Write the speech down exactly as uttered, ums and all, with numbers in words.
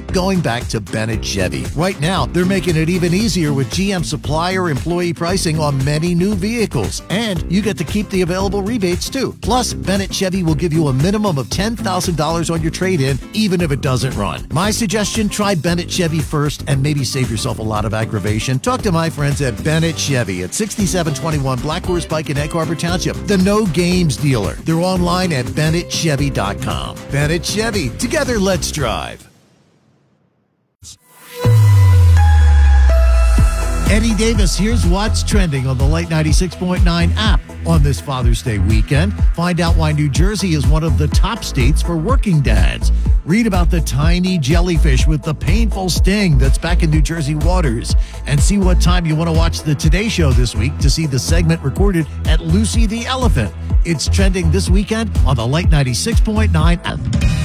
keep going back to Bennett Chevy. Right now, they're making it even easier with G M supplier employee pricing on many new vehicles. And you get to keep the available rebates too. Plus, Bennett Chevy will give you a minimum of ten thousand dollars on your trade-in, even if it doesn't run. My suggestion, try Bennett Chevy first and maybe save yourself a lot of aggravation. Talk to my friends at Bennett Chevy at sixty-seven twenty-one Black Horse Pike in Egg Harbor Township, the no games dealer. They're online at bennett chevy dot com. Bennett Chevy, together let's drive. Eddie Davis, here's what's trending on the Light ninety-six point nine app on this Father's Day weekend. Find out why New Jersey is one of the top states for working dads. Read about the tiny jellyfish with the painful sting that's back in New Jersey waters. And see what time you want to watch the Today Show this week to see the segment recorded at Lucy the Elephant. It's trending this weekend on the Light ninety-six point nine app.